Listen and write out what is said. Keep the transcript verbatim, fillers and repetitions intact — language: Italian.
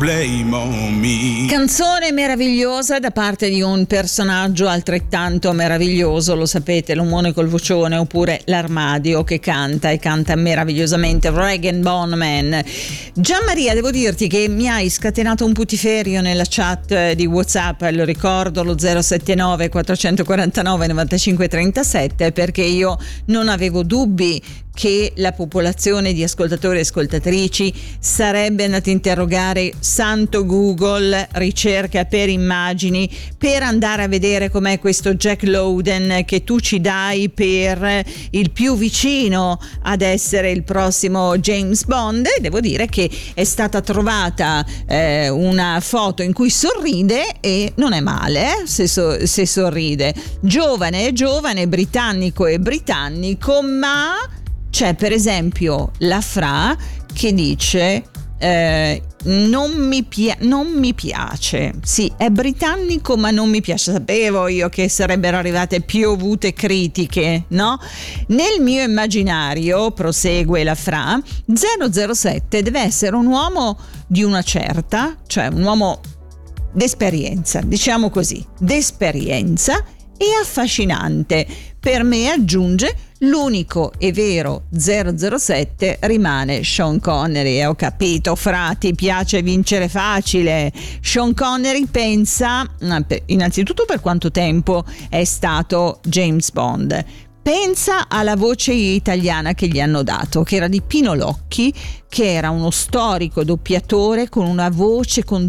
Blame on me. Canzone meravigliosa da parte di un personaggio altrettanto meraviglioso, lo sapete, l'omone col vocione oppure l'armadio che canta e canta meravigliosamente, Rag and Bone Man. Gianmaria, devo dirti che mi hai scatenato un putiferio nella chat di WhatsApp, lo ricordo, lo zero sette nove quattro nove nove cinque tre sette, perché io non avevo dubbi che la popolazione di ascoltatori e ascoltatrici sarebbe andata a interrogare santo Google, ricerca per immagini, per andare a vedere com'è questo Jack Lowden che tu ci dai per il più vicino ad essere il prossimo James Bond. E devo dire che è stata trovata eh, una foto in cui sorride, e non è male eh, se, so, se sorride, giovane è giovane, britannico è britannico, ma c'è per esempio la Fra che dice eh, non, mi pia- non mi piace, sì, è britannico ma non mi piace. Sapevo io che sarebbero arrivate piovute critiche, no? Nel mio immaginario, prosegue la Fra, zero zero sette deve essere un uomo di una certa, cioè un uomo d'esperienza, diciamo così, d'esperienza e affascinante. Per me, aggiunge, l'unico e vero zero zero sette rimane Sean Connery. Ho capito, Fra, ti piace vincere facile. Sean Connery, pensa innanzitutto per quanto tempo è stato James Bond. Pensa alla voce italiana che gli hanno dato, che era di Pino Locchi, che era uno storico doppiatore con una voce, con